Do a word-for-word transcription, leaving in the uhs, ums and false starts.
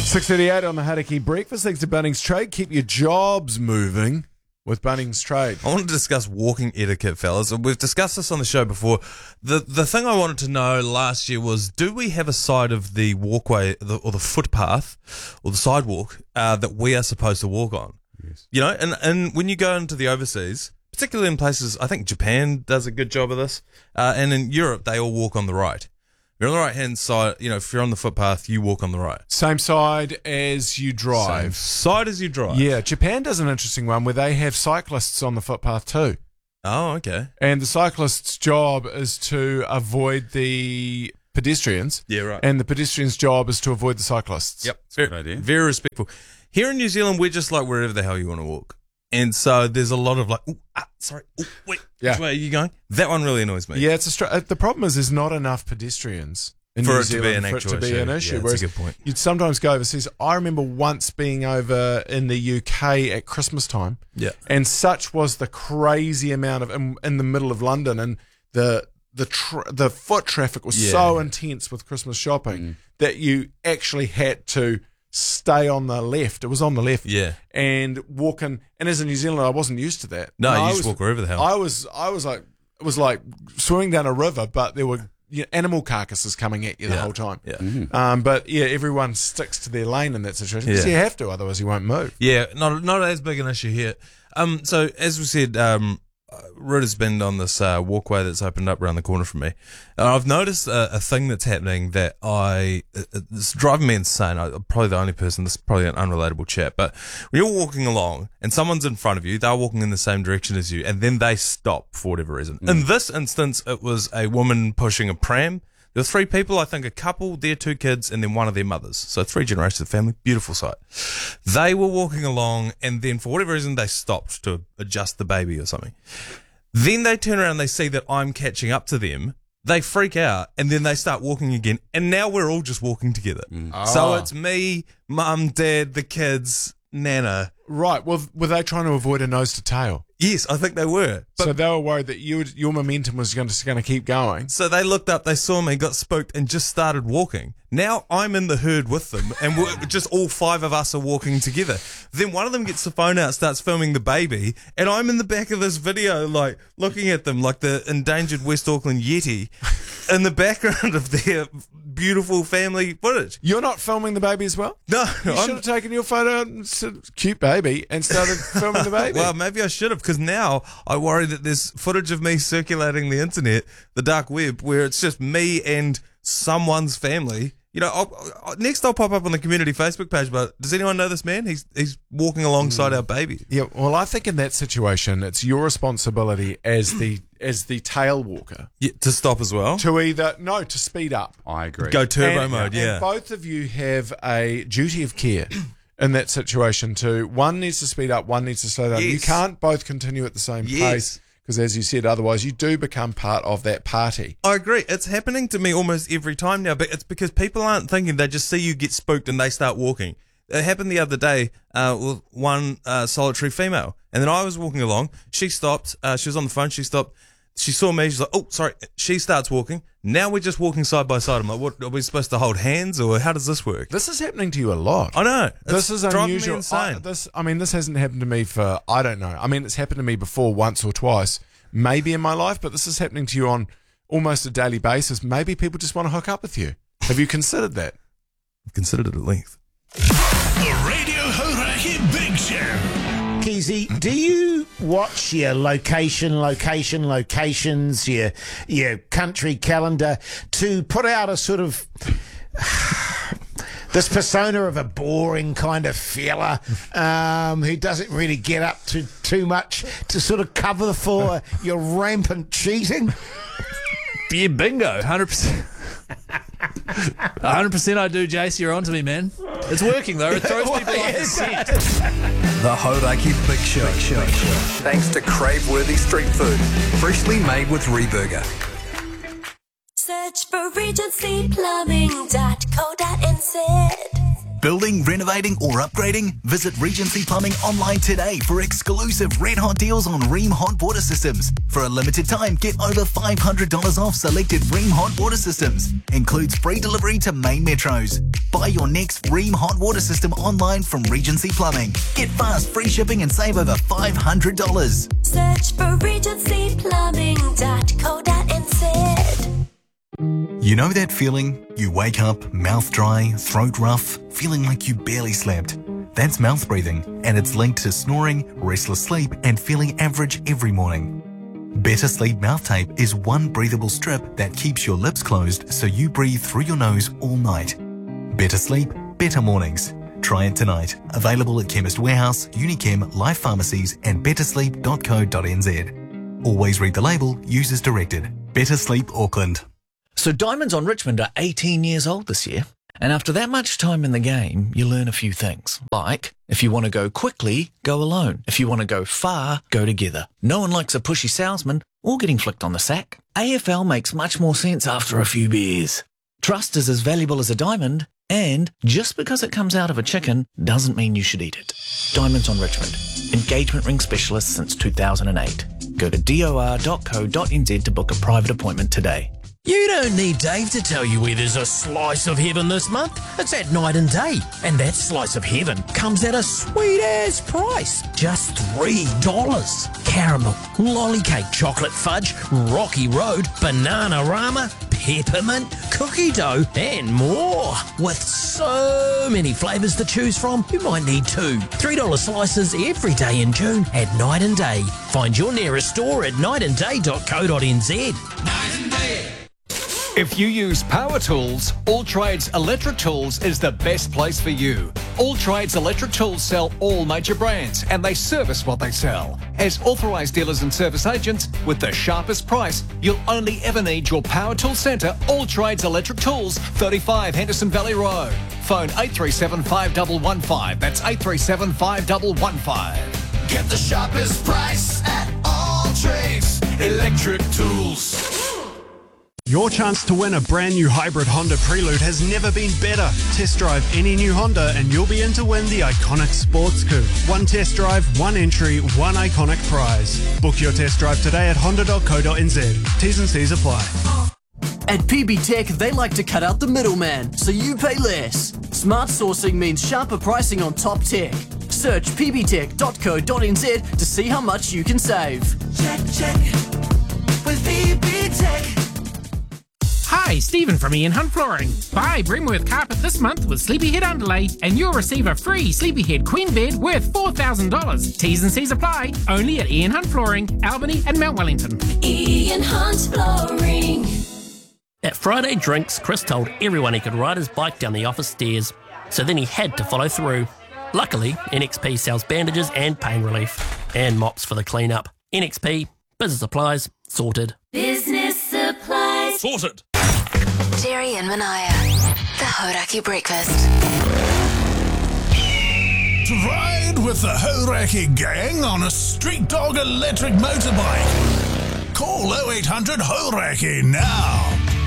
six thirty-eight on the Hauraki Breakfast. Thanks to Bunnings Trade. Keep your jobs moving with Bunnings Trade. I want to discuss walking etiquette, fellas. We've discussed this on the show before. The the thing I wanted to know last year was, do we have a side of the walkway the, or the footpath or the sidewalk uh, that we are supposed to walk on? Yes. You know, and, and when you go into the overseas, particularly in places, I think Japan does a good job of this, uh, and in Europe, they all walk on the right. You're on the right-hand side, you know, if you're on the footpath, you walk on the right. Same side as you drive. Same side as you drive. Yeah, Japan does an interesting one where they have cyclists on the footpath too. Oh, okay. And the cyclist's job is to avoid the pedestrians. Yeah, right. And the pedestrian's job is to avoid the cyclists. Yep. That's a good idea. Very respectful. Here in New Zealand, we're just like wherever the hell you want to walk. And so there's a lot of like, ooh, ah, sorry, ooh, wait, Yeah. which way are you going? That one really annoys me. Yeah, it's a str- uh, the problem is there's not enough pedestrians in For New it to be Zealand an for actual it to be issue. an issue. Yeah, that's a Whereas good point. you'd sometimes go overseas. I remember once being over in the U K at Christmas time. Yeah. And such was the crazy amount of in, in the middle of London, and the the tr- the foot traffic was Yeah. so intense with Christmas shopping Mm. that you actually had to stay on the left. It was on the left. Yeah. And walking. And as a New Zealander, I wasn't used to that. No, And you I just was- walk wherever the hell. I was I was like it was like swimming down a river, but there were you know, animal carcasses coming at you the Yeah. whole time. Yeah. Um, but yeah, everyone sticks to their lane in that situation because Yeah. you have to, otherwise you won't move. Yeah, not not as big an issue here. Um, so as we said, um, uh, Ruta's been on this uh, walkway that's opened up around the corner from me. And I've noticed a, a thing that's happening that I it, it's driving me insane. I'm probably the only person. This is probably an unrelatable chat, but when you're walking along and someone's in front of you, they're walking in the same direction as you, and then they stop for whatever reason. In this instance, it was a woman pushing a pram. There were three people, I think a couple, their two kids, and then one of their mothers. So three generations of family. Beautiful sight. They were walking along, and then for whatever reason, they stopped to adjust the baby or something. Then they turn around and they see that I'm catching up to them. They freak out, and then they start walking again. And now we're all just walking together. So it's me, mum, dad, the kids, Nana. Right. Well, were they trying to avoid a nose to tail? Yes, I think they were. But So they were worried that you would, your momentum was going to, going to keep going. So they looked up, they saw me, got spooked, and just started walking. Now I'm in the herd with them, and we're just all five of us are walking together. Then one of them gets the phone out, starts filming the baby, and I'm in the back of this video, like, looking at them like the endangered West Auckland Yeti in the background of their beautiful family footage. You're not filming the baby as well? No, You I'm- should have taken your photo and said, cute baby, and started filming the baby. Well, maybe I should have, because now I worry that there's footage of me circulating the internet, the dark web, where it's just me and someone's family. You know, I'll, I'll, next I'll pop up on the community Facebook page, but does anyone know this man? He's he's walking alongside our baby. Yeah, well, I think in that situation, it's your responsibility as the as the tail walker Yeah, to stop as well. to either no to speed up. I agree. Go turbo and, mode, and yeah. both of you have a duty of care in that situation too. One needs to speed up, one needs to slow down. You Yes. can't both continue at the same Yes. pace because, as you said, otherwise you do become part of that party. I agree. It's happening to me almost every time now, but it's because people aren't thinking. They just see you get spooked and they start walking. It happened the other day uh, with one uh, solitary female. And then I was walking along. She stopped. Uh, she was on the phone. She stopped. She saw me. She's like, oh, sorry. She starts walking. Now we're just walking side by side. I'm like, what, are we supposed to hold hands or how does this work? This is happening to you a lot. I know. This It's is driving unusual. me insane. I, this, I mean, this hasn't happened to me for, I don't know. I mean, it's happened to me before once or twice, maybe in my life, but this is happening to you on almost a daily basis. Maybe people just want to hook up with you. Have you considered that? I've considered it at length. The Radio Hauraki Big Show. Keezy, do you watch your location, location, locations, your your country calendar to put out a sort of this persona of a boring kind of fella um, who doesn't really get up to too much to sort of cover for your rampant cheating? Yeah, bingo, one hundred percent. one hundred percent I do, Jace. You're on to me, man. It's working, though. It throws people off the scent. The Hauraki Big Show. Show. Thanks to crave-worthy street food, freshly made with Reburger. Search for Regency Plumbing dot co dot n z. Building, renovating or upgrading? Visit Regency Plumbing online today for exclusive red hot deals on Rheem hot water systems. For a limited time, get over five hundred dollars off selected Rheem hot water systems. Includes free delivery to main metros. Buy your next Rheem hot water system online from Regency Plumbing. Get fast, free shipping and save over five hundred dollars. Search for regency plumbing dot co dot n z. You know that feeling? You wake up, mouth dry, throat rough, feeling like you barely slept. That's mouth breathing, and it's linked to snoring, restless sleep, and feeling average every morning. Better Sleep Mouth Tape is one breathable strip that keeps your lips closed so you breathe through your nose all night. Better sleep, better mornings. Try it tonight. Available at Chemist Warehouse, Unichem, Life Pharmacies, and better sleep dot co dot n z. Always read the label, use as directed. Better Sleep Auckland. So Diamonds on Richmond are eighteen years old this year. And after that much time in the game, you learn a few things. Like, if you want to go quickly, go alone. If you want to go far, go together. No one likes a pushy salesman or getting flicked on the sack. A F L makes much more sense after a few beers. Trust is as valuable as a diamond, and just because it comes out of a chicken doesn't mean you should eat it. Diamonds on Richmond. Engagement ring specialist since two thousand eight. Go to D O R dot co dot n z to book a private appointment today. You don't need Dave to tell you where there's a slice of heaven this month. It's at Night and Day. And that slice of heaven comes at a sweet-ass price. Just three dollars. Caramel, lolly cake, chocolate fudge, Rocky Road, Banana-Rama, peppermint, cookie dough, and more. With so many flavours to choose from, you might need two. three dollar slices every day in June at Night and Day. Find your nearest store at night and day dot co dot n z. Night and Day. If you use power tools, All Trades Electric Tools is the best place for you. All Trades Electric Tools sell all major brands and they service what they sell. As authorised dealers and service agents, with the sharpest price, you'll only ever need your power tool centre, All Trades Electric Tools, thirty-five Henderson Valley Road. Phone eight three seven, five one one five. That's eight three seven, five one one five. Get the sharpest price at All Trades Electric Tools. Your chance to win a brand new hybrid Honda Prelude has never been better. Test drive any new Honda and you'll be in to win the iconic sports coupe. One test drive, one entry, one iconic prize. Book your test drive today at honda dot co dot n z. T's and C's apply. At P B Tech, they like to cut out the middleman, so you pay less. Smart sourcing means sharper pricing on top tech. Search p b tech dot co dot n z to see how much you can save. Check, check, with P B Tech. Hi, Stephen from Ian Hunt Flooring. Buy Bremworth carpet this month with Sleepyhead underlay and you'll receive a free Sleepyhead queen bed worth four thousand dollars. T's and C's apply. Only at Ian Hunt Flooring, Albany and Mount Wellington. Ian Hunt Flooring. At Friday Drinks, Chris told everyone he could ride his bike down the office stairs, so then he had to follow through. Luckily, N X P sells bandages and pain relief, and mops for the clean-up. N X P, business supplies, sorted. Business supplies. Sorted. Jerry and Mania, the Hauraki Breakfast. To ride with the Hauraki gang on a Street Dog electric motorbike. Call oh eight hundred Hauraki now.